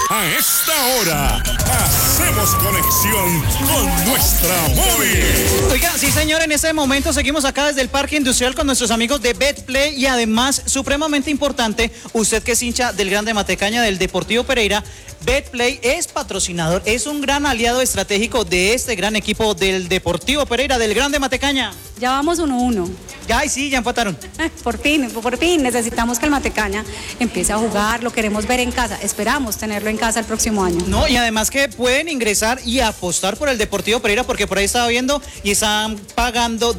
A esta hora, hacemos conexión con nuestra móvil. Oiga, sí señor, en este momento seguimos acá desde el Parque Industrial con nuestros amigos de Betplay y además, supremamente importante, usted que es hincha del Grande Matecaña, del Deportivo Pereira, Betplay es patrocinador, es un gran aliado estratégico de este gran equipo del Deportivo Pereira, del Grande Matecaña. Ya vamos 1-1. Ay, sí, ya empataron. Por fin, necesitamos que el Matecaña empiece a jugar, lo queremos ver en casa, esperamos tenerlo en casa el próximo año. No, y además que pueden ingresar y apostar por el Deportivo Pereira, porque por ahí estaba viendo y están pagando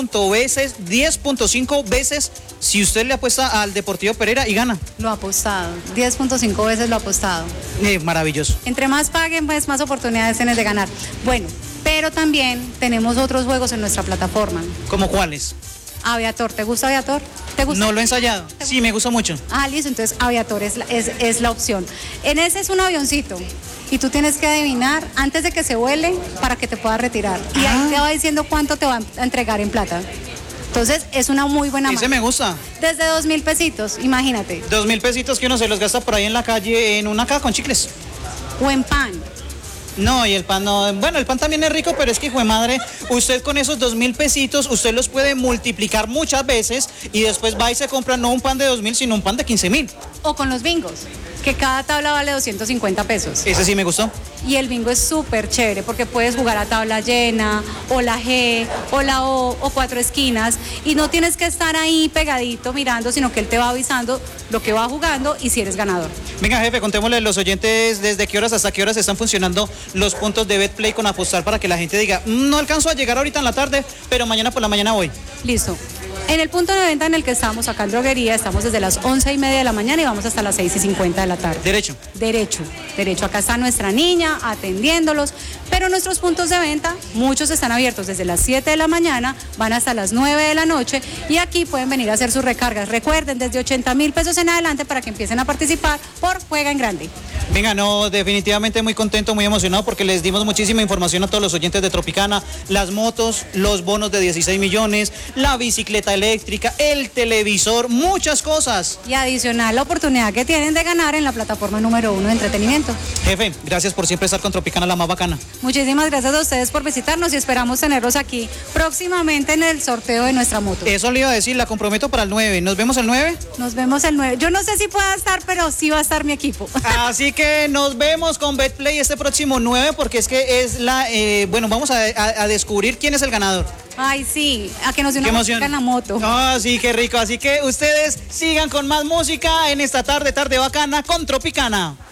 10.5 veces si usted le apuesta al Deportivo Pereira y gana. Lo ha apostado, 10.5 veces lo ha apostado. Maravilloso. Entre más paguen, pues más oportunidades tienes de ganar. Bueno, pero también tenemos otros juegos en nuestra plataforma. ¿Cómo cuáles? Aviator, ¿te gusta Aviator? ¿Te gusta? No lo he ensayado. Sí, me gusta mucho. Ah, listo, entonces Aviator es la opción. En ese es un avioncito y tú tienes que adivinar antes de que se vuele para que te puedas retirar. Y ahí te va diciendo cuánto te van a entregar en plata. Entonces es una muy buena Ese me gusta. Desde 2.000 pesitos, imagínate. 2.000 pesitos que uno se los gasta por ahí en la calle en una caja con chicles. O en pan. No, y el pan no. Bueno, el pan también es rico, pero es que, hijo de madre, usted con esos 2.000 pesitos, usted los puede multiplicar muchas veces y después va y se compra no un pan de 2.000, sino un pan de 15.000. O con los bingos, que cada tabla vale 250 pesos. Ese sí me gustó. Y el bingo es súper chévere porque puedes jugar a tabla llena, o la G, o la O, o 4 esquinas, y no tienes que estar ahí pegadito mirando, sino que él te va avisando lo que va jugando y si eres ganador. Venga, jefe, contémosle a los oyentes desde qué horas hasta qué horas están funcionando los puntos de Betplay con apostar para que la gente diga, no alcanzo a llegar ahorita en la tarde, pero mañana por la mañana voy. Listo. En el punto de venta en el que estamos acá en Droguería, estamos desde las 11:30 de la mañana y vamos hasta las 6:50 de la tarde. Derecho. Derecho. Acá está nuestra niña atendiéndolos, pero nuestros puntos de venta, muchos están abiertos desde las 7 de la mañana, van hasta las 9 de la noche y aquí pueden venir a hacer sus recargas. Recuerden, desde 80.000 pesos en adelante para que empiecen a participar por Juega en Grande. Venga, no, definitivamente muy contento, muy emocionado porque les dimos muchísima información a todos los oyentes de Tropicana, las motos, los bonos de 16 millones, la bicicleta eléctrica, el televisor, muchas cosas. Y adicional la oportunidad que tienen de ganar en la plataforma número 1 de entretenimiento. Jefe, gracias por siempre estar con Tropicana, la más bacana. Muchísimas gracias a ustedes por visitarnos y esperamos tenerlos aquí próximamente en el sorteo de nuestra moto. Eso le iba a decir, la comprometo para el 9. ¿Nos vemos el 9? Nos vemos el 9. Yo no sé si pueda estar, pero sí va a estar mi equipo. Así que nos vemos con Betplay este próximo 9 porque es que es la... bueno, vamos a descubrir quién es el ganador. Ay, sí, a que nos dé una música en la moto. Ah, sí, qué rico. Así que ustedes sigan con más música en esta tarde bacana con Tropicana.